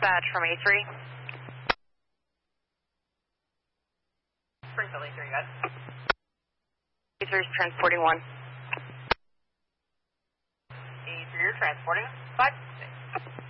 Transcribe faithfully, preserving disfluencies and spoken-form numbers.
Dispatch from A three. Springfield A three, guys. A three is transporting one. A three, you're transporting. Five, six.